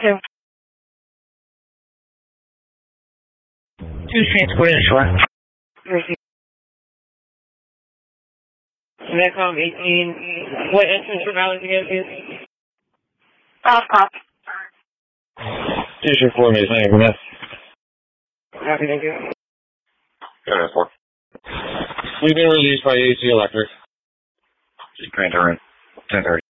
2. 2 transported shore. Receive. Netcom 18. What entrance for Valley again, please? Cop. 2-4 is name, yes. Copy, thank you. Got it, 4. We've been released by AC Electric. Grand Turn, 10:30.